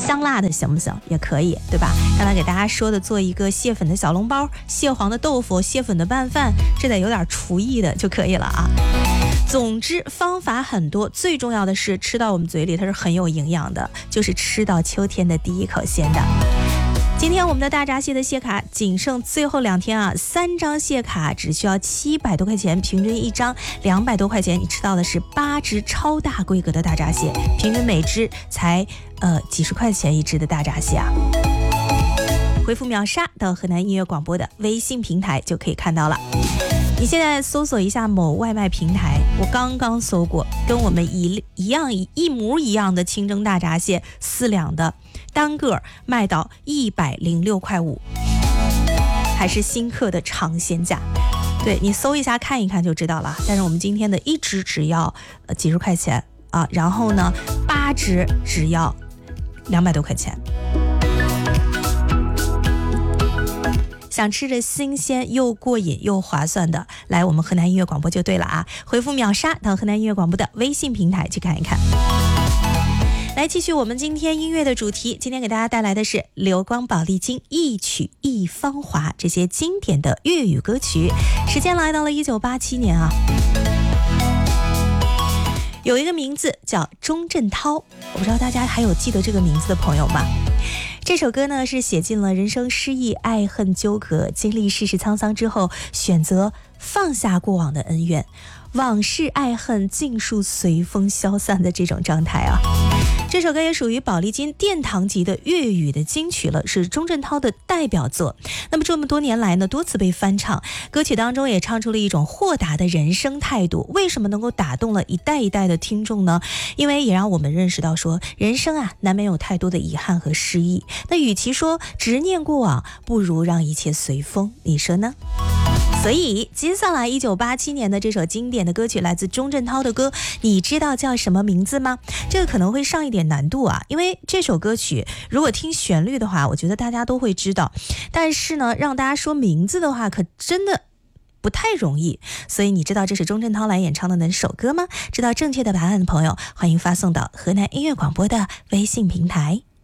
香辣的行不行？也可以，对吧？刚才给大家说的做一个蟹粉的小笼包、蟹黄的豆腐、蟹粉的拌饭，这得有点厨艺的就可以了啊。总之方法很多，最重要的是吃到我们嘴里它是很有营养的，就是吃到秋天的第一口鲜的。今天我们的大闸蟹的蟹卡仅剩最后2天啊，3张蟹卡只需要700多块钱，平均1张200多块钱，你吃到的是8只超大规格的大闸蟹，平均每只才几十块钱一只的大闸蟹啊。回复秒杀到河南音乐广播的微信平台就可以看到了。你现在搜索一下某外卖平台，我刚刚搜过，跟我们一模一样的清蒸大闸蟹4两的，单个卖到106.5块，还是新客的尝鲜价。对，你搜一下看一看就知道了。但是我们今天的一只只要几十块钱啊，然后呢8只只要200多块钱。想吃着新鲜又过瘾又划算的，来我们河南音乐广播就对了啊！回复秒杀到河南音乐广播的微信平台去看一看。来继续我们今天音乐的主题，今天给大家带来的是流光宝丽金、一曲一芳华这些经典的粤语歌曲。时间来到了1987年啊，有一个名字叫钟镇涛，我不知道大家还有记得这个名字的朋友吗？这首歌呢是写尽了人生失意、爱恨纠葛，经历世事沧桑之后，选择放下过往的恩怨，往事爱恨尽数随风消散的这种状态啊。这首歌也属于宝丽金殿堂级的粤语的金曲了，是钟镇涛的代表作。那么这么多年来呢，多次被翻唱，歌曲当中也唱出了一种豁达的人生态度。为什么能够打动了一代一代的听众呢？因为也让我们认识到说，人生啊难免有太多的遗憾和失意，那与其说执念过往，不如让一切随风，你说呢？所以接下来1987年的这首经典的歌曲来自钟镇涛的歌，你知道叫什么名字吗？这个可能会上一点难度啊，因为这首歌曲如果听旋律的话，我觉得大家都会知道，但是呢让大家说名字的话可真的不太容易。所以你知道这是钟镇涛来演唱的哪首歌吗？知道正确的答案的朋友，欢迎发送到河南音乐广播的微信平台。